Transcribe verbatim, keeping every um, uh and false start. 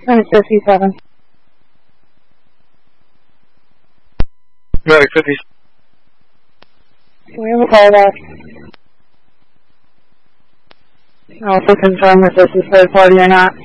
Medic fifty-seven. Medic fifty. Can we have a call back? Also confirm if this is third party or not.